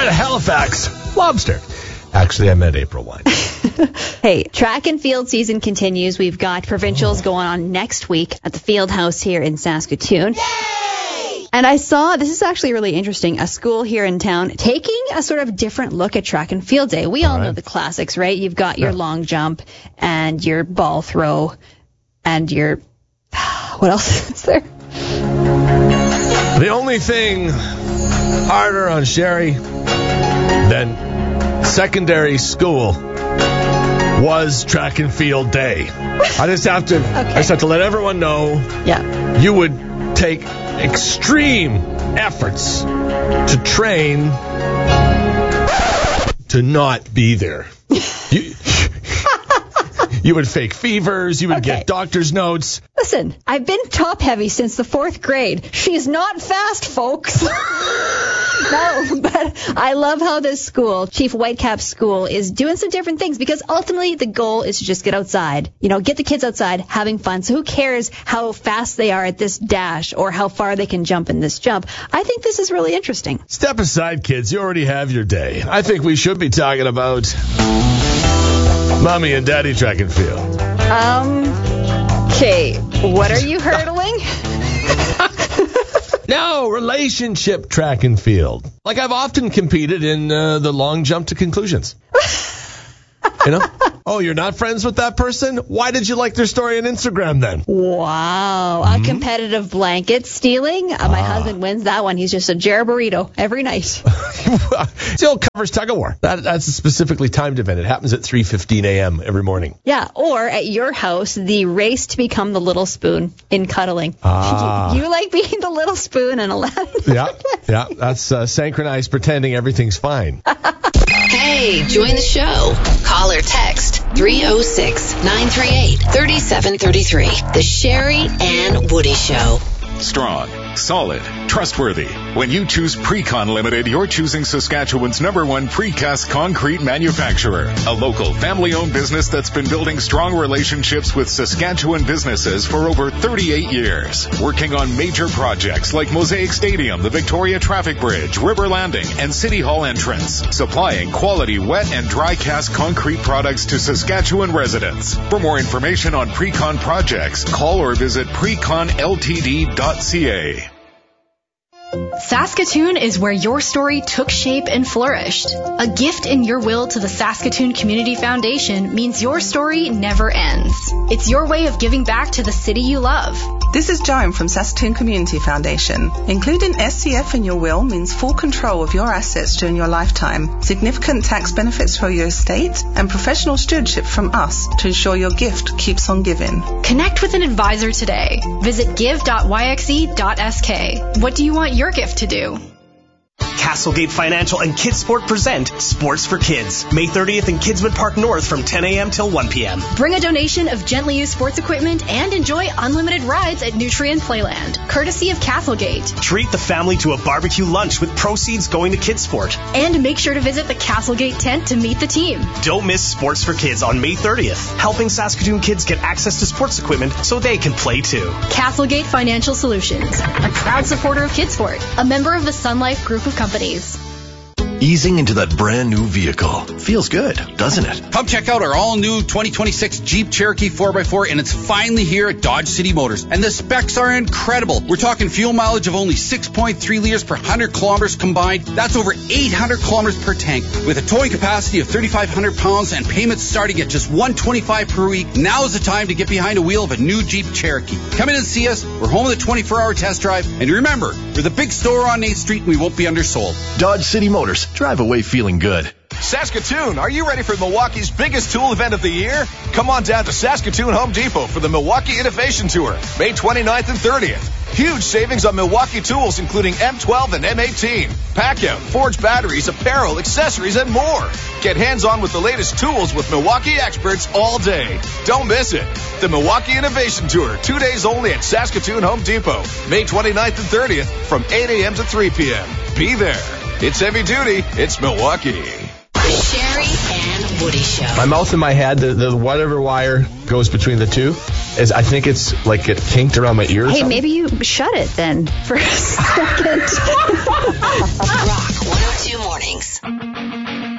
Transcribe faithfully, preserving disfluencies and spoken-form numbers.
out of Halifax, lobster. Actually, I meant April wine. Hey, track and field season continues. We've got provincials oh. going on next week at the Field House here in Saskatoon. Yay! And I saw, this is actually really interesting, a school here in town taking a sort of different look at track and field day. We all, all right. know the classics, right? You've got your yeah. long jump and your ball throw and your, what else is there? The only thing harder on Sherry than secondary school was track and field day. I just have to, okay. I just have to let everyone know. Yeah. You would take extreme efforts to train to not be there. You, you would fake fevers. You would okay. get doctor's notes. Listen, I've been top heavy since the fourth grade. She's not fast, folks. No, but I love how this school, Chief Whitecap School, is doing some different things because ultimately the goal is to just get outside. You know, get the kids outside having fun. So who cares how fast they are at this dash or how far they can jump in this jump? I think this is really interesting. Step aside, kids. You already have your day. I think we should be talking about Mommy and Daddy track and field. Um, okay. What are you hurdling? No, relationship track and field. Like I've often competed in uh, the long jump to conclusions. You know? Oh, you're not friends with that person? Why did you like their story on Instagram then? Wow. Mm-hmm. A competitive blanket stealing. Uh, my ah. husband wins that one. He's just a Jer burrito every night. Still covers tug of war. That, that's a specifically timed event. It happens at three fifteen a.m. every morning. Yeah. Or at your house, the race to become the little spoon in cuddling. Ah. You, you like being the little spoon and Aladdin. Yeah. Yeah. That's uh, synchronized pretending everything's fine. Hey, join the show. Call or text three oh six, nine three eight, three seven three three. The Sherry and Woody Show. Strong, solid, trustworthy. When you choose Precon Limited, you're choosing Saskatchewan's number one precast concrete manufacturer. A local, family-owned business that's been building strong relationships with Saskatchewan businesses for over thirty-eight years. Working on major projects like Mosaic Stadium, the Victoria Traffic Bridge, River Landing, and City Hall entrance. Supplying quality wet and dry cast concrete products to Saskatchewan residents. For more information on Precon projects, call or visit precon l t d dot c a. Saskatoon is where your story took shape and flourished. A gift in your will to the Saskatoon Community Foundation means your story never ends. It's your way of giving back to the city you love. This is Joan from Saskatoon Community Foundation. Including S C F in your will means full control of your assets during your lifetime, significant tax benefits for your estate, and professional stewardship from us to ensure your gift keeps on giving. Connect with an advisor today. Visit give dot y x e dot s k. What do you want your gift to do? Castlegate Financial and Kids Sport present Sports for Kids, May thirtieth in Kidswood Park North from ten a.m. till one p.m. Bring a donation of gently used sports equipment and enjoy unlimited rides at Nutrien Playland, courtesy of Castlegate. Treat the family to a barbecue lunch with proceeds going to Kids Sport. And make sure to visit the Castlegate tent to meet the team. Don't miss Sports for Kids on May thirtieth, helping Saskatoon kids get access to sports equipment so they can play too. Castlegate Financial Solutions, a proud supporter of Kids Sport, a member of the Sun Life Group of Companies. Easing into that brand new vehicle. Feels good, doesn't it? Come check out our all-new twenty twenty-six Jeep Cherokee four by four, and it's finally here at Dodge City Motors. And the specs are incredible. We're talking fuel mileage of only six point three liters per one hundred kilometers combined. That's over eight hundred kilometers per tank. With a towing capacity of thirty-five hundred pounds and payments starting at just one hundred twenty-five dollars per week, now is the time to get behind the wheel of a new Jeep Cherokee. Come in and see us. We're home with a twenty-four hour test drive. And remember, we're the big store on eighth street, and we won't be undersold. Dodge City Motors. Drive away feeling good. Saskatoon, are you ready for Milwaukee's biggest tool event of the year? Come on down to Saskatoon Home Depot for the Milwaukee Innovation Tour, May twenty-ninth and thirtieth. Huge savings on Milwaukee tools, including M twelve and M eighteen, pack-out, forged batteries, apparel, accessories, and more. Get hands-on with the latest tools with Milwaukee experts all day. Don't miss it. The Milwaukee Innovation Tour, two days only at Saskatoon Home Depot, May twenty-ninth and thirtieth from eight a.m. to three p.m. Be there. It's heavy duty. It's Milwaukee. The Sherry and Woody Show. My mouth and my head, the, the whatever wire goes between the two, is I think it's like it kinked around my ears. Hey, maybe you shut it then for a second. Rock